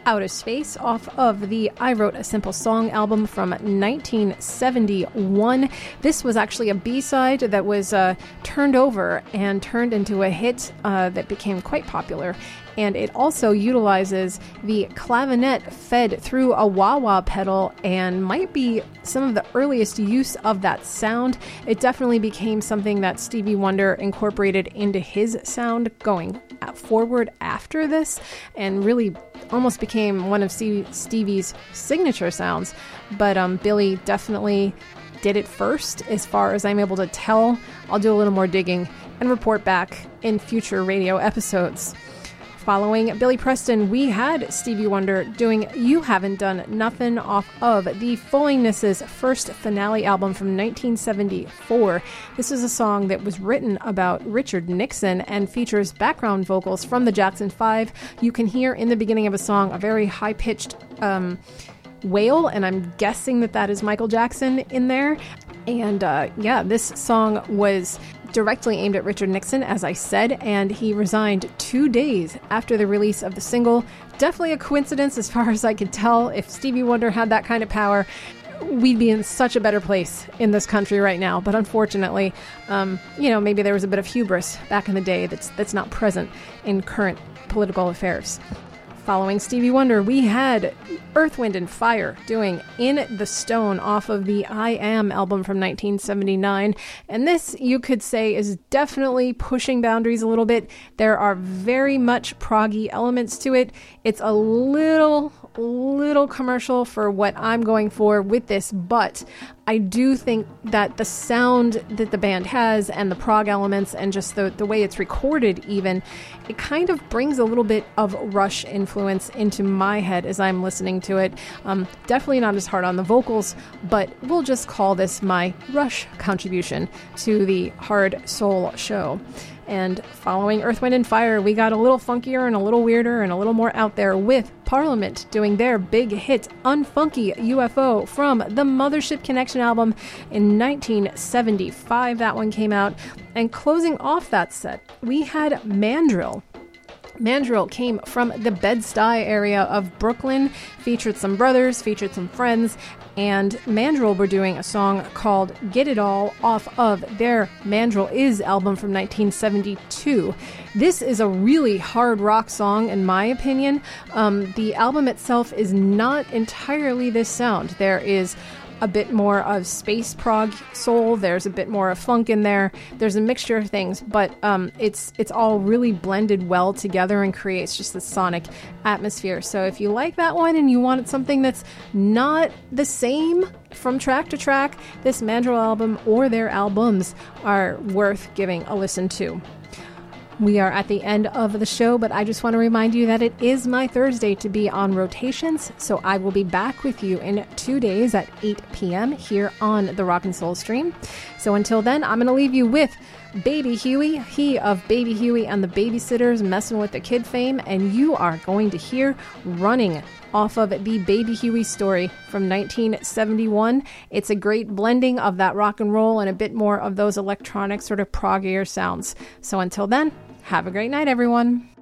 Outer Space off of the I Wrote a Simple Song album from 1971. This was actually a B-side that was turned over and turned into a hit that became quite popular. And it also utilizes the clavinet fed through a wah-wah pedal and might be some of the earliest use of that sound. It definitely became something that Stevie Wonder incorporated into his sound going forward after this, and really almost became one of Stevie's signature sounds. But Billy definitely did it first, as far as I'm able to tell. I'll do a little more digging and report back in future radio episodes. Following Billy Preston, we had Stevie Wonder doing You Haven't Done Nothing off of the Fallingness' first finale album from 1974. This is a song that was written about Richard Nixon and features background vocals from the Jackson 5. You can hear in the beginning of a song a very high-pitched wail, and I'm guessing that is Michael Jackson in there. And this song was directly aimed at Richard Nixon, as I said, and he resigned 2 days after the release of the single. Definitely a coincidence as far as I could tell. If Stevie Wonder had that kind of power, we'd be in such a better place in this country right now. But unfortunately, maybe there was a bit of hubris back in the day that's not present in current political affairs. Following Stevie Wonder, we had Earth, Wind & Fire doing In the Stone off of the I Am album from 1979. And this, you could say, is definitely pushing boundaries a little bit. There are very much proggy elements to it. It's a little commercial for what I'm going for with this, but I do think that the sound that the band has and the prog elements and just the way it's recorded even, it kind of brings a little bit of Rush influence into my head as I'm listening to it. Definitely not as hard on the vocals, but we'll just call this my Rush contribution to the Hard Soul show. And following Earth, Wind & Fire, we got a little funkier and a little weirder and a little more out there with Parliament doing their big hit Unfunky UFO from the Mothership Connection album in 1975. That one came out. And closing off that set, we had Mandrill. Mandrill came from the Bed-Stuy area of Brooklyn, featured some brothers, featured some friends, and Mandrill were doing a song called Get It All off of their Mandrill Is album from 1972. This is a really hard rock song, in my opinion. The album itself is not entirely this sound. There is a bit more of space prog soul. There's a bit more of funk in there. There's a mixture of things, but it's all really blended well together and creates just the sonic atmosphere. So if you like that one and you wanted something that's not the same from track to track, this Mandrill album or their albums are worth giving a listen to. We are at the end of the show, but I just want to remind you that it is my Thursday to be on Rotations, so I will be back with you in 2 days at 8 p.m. here on the Rock and Soul stream. So until then, I'm going to leave you with Baby Huey, he of Baby Huey and the Babysitters, Messing with the Kid fame, and you are going to hear Running off of the Baby Huey story from 1971. It's a great blending of that rock and roll and a bit more of those electronic sort of proggier sounds. So until then, have a great night, everyone.